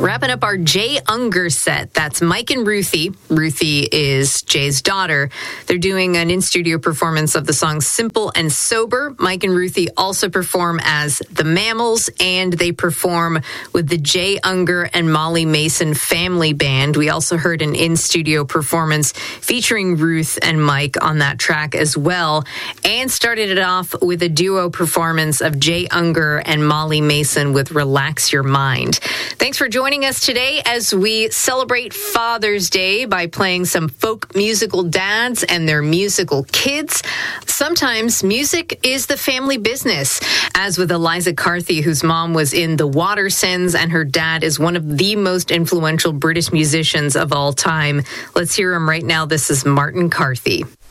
Wrapping up our Jay Unger set. That's Mike and Ruthie. Ruthie is Jay's daughter. They're doing an in-studio performance of the song Simple and Sober. Mike and Ruthie also perform as the Mammals, and they perform with the Jay Unger and Molly Mason family band. We also heard an in-studio performance featuring Ruth and Mike on that track as well, and started it off with a duo performance of Jay Unger and Molly Mason with Relax Your Mind. Thanks for joining us today as we celebrate Father's Day by playing some folk musical dads and their musical kids. Sometimes music is the family business, as with Eliza Carthy, whose mom was in the Watersons and her dad is one of the most influential British musicians of all time. Let's hear him right now. This is Martin Carthy.